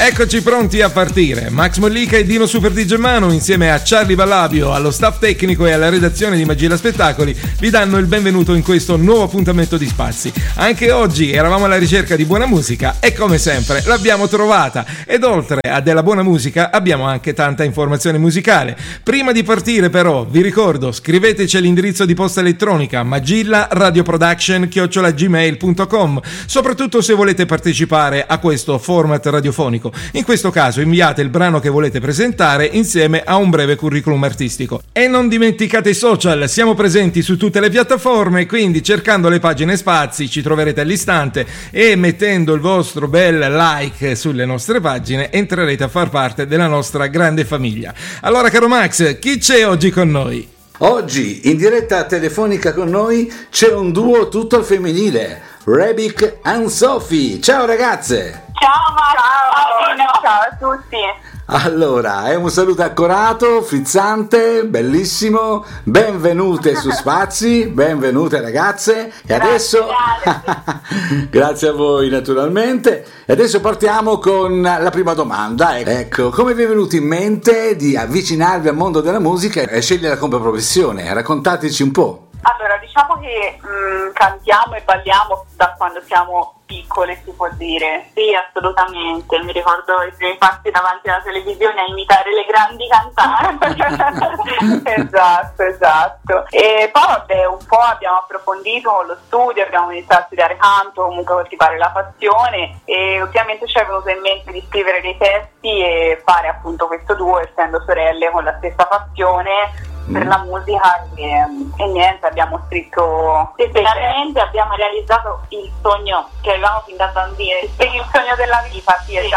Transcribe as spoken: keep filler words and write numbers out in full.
Eccoci pronti a partire. Max Mollica e Dino Super Di Germano insieme a Charlie Vallabio, allo staff tecnico e alla redazione di Magia Spettacoli vi danno il benvenuto in questo nuovo appuntamento di Spazi. Anche oggi eravamo alla ricerca di buona musica e come sempre l'abbiamo trovata, ed oltre a della buona musica abbiamo anche tanta informazione musicale. Prima di partire però vi ricordo, scriveteci all'indirizzo di posta elettronica magilla radio production chiocciola gmail punto com, soprattutto se volete partecipare a questo format radiofonico. In questo caso inviate il brano che volete presentare insieme a un breve curriculum artistico. E non dimenticate i social, siamo presenti su tutte le piattaforme, quindi cercando le pagine Spazi ci troverete all'istante e mettendo il vostro bel like sulle nostre pagine entrerete a far parte della nostra grande famiglia. Allora caro Max, chi c'è oggi con noi? Oggi in diretta telefonica con noi c'è un duo tutto al femminile, Rebic and Sophie. Ciao ragazze! Ciao Mario, ciao, ciao a tutti. Allora, è un saluto accorato, frizzante, bellissimo. Benvenute su Spazi, benvenute ragazze. E grazie, adesso grazie. Grazie a voi naturalmente. E adesso partiamo con la prima domanda. Ecco, come vi è venuto in mente di avvicinarvi al mondo della musica e sceglierla come professione? Raccontateci un po'. Allora, diciamo che mh, cantiamo e balliamo da quando siamo piccole, si può dire. Sì, assolutamente. Mi ricordo i primi passi davanti alla televisione a imitare le grandi cantanti. Esatto, esatto. E poi vabbè, un po' abbiamo approfondito con lo studio, abbiamo iniziato a studiare canto, comunque coltivare la passione, e ultimamente ci è venuto in mente di scrivere dei testi e fare appunto questo duo, essendo sorelle con la stessa passione per la musica, e, e niente, abbiamo scritto e finalmente abbiamo realizzato il sogno che avevamo fin da bambini, il sogno della vita, sì, esatto.